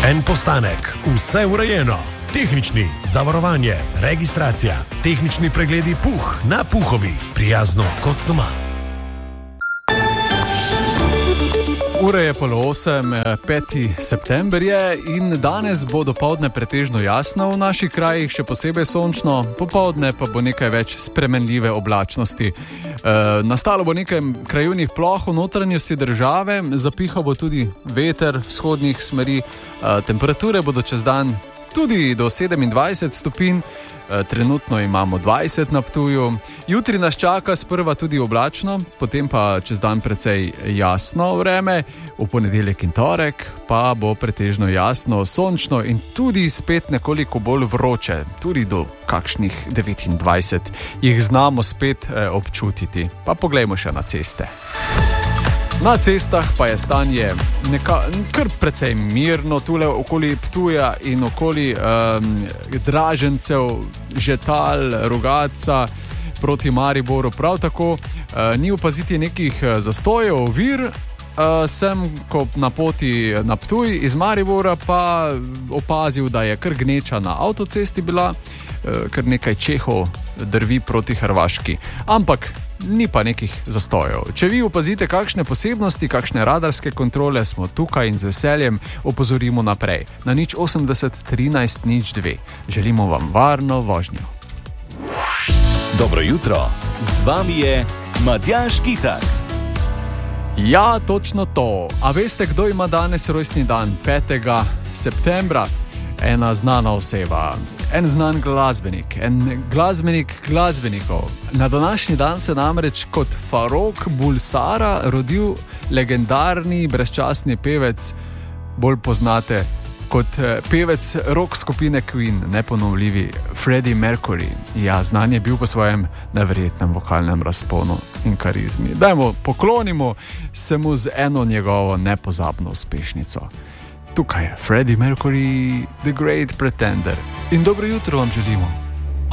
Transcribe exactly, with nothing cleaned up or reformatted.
En postanek, vse urejeno. Tehnični, zavarovanje, registracija, tehnični pregledi Puh na Puhovi. Prijazno kot doma. Ura je pol osem, peti september je in danes bo dopoldne pretežno jasno v naših krajih, še posebej sončno, popoldne pa bo nekaj več spremenljive oblačnosti. E, nastalo bo nekaj krajevnih ploh v notranjosti države, zapihal bo tudi veter vzhodnih smeri, e, temperature bodo čez dan tudi do sedemindvajset stopinj, e, trenutno imamo dvajset na Ptuju. Jutri nas čaka sprva tudi oblačno, potem pa čez dan precej jasno vreme, v ponedeljek in torek pa bo pretežno jasno, sončno in tudi spet nekoliko bolj vroče, tudi do kakšnih devetindvajset jih znamo spet eh, občutiti. Pa poglejmo še na ceste. Na cestah pa je stanje neka, kar precej mirno, tule okoli Ptuja in okoli um, Dražencev, Žetal, Rogatca, proti Mariboru prav tako. E, ni opaziti nekih zastojev, ovir, e, sem ko na poti na Ptuj iz Maribora pa opazil, da je kar gneča na avtocesti bila, e, kar nekaj Čehov drvi proti Hrvaški. Ampak ni pa nekih zastojev. Če vi opazite kakšne posebnosti, kakšne radarske kontrole, smo tukaj in z veseljem opozorimo naprej. Na nič osemdeset trinajst nič dve. Želimo vam varno vožnjo. Dobro jutro, z vami je Matjaž Kitak. Ja, točno to. A veste, kdo ima danes rojstni dan? petega septembra. Ena znana oseba, en znan glasbenik, en glasbenik glasbenikov. Na današnji dan se namreč kot Farrokh Bulsara rodil legendarni brezčasni pevec, bolj poznate kot pevec rock skupine Queen, neponovljivi Freddie Mercury. Ja, znan je bil po svojem neverjetnem vokalnem razponu in karizmi. Dajmo, poklonimo se mu z eno njegovo nepozabno uspešnico. Tukaj je Freddie Mercury, The Great Pretender. In dobro jutro vam želimo.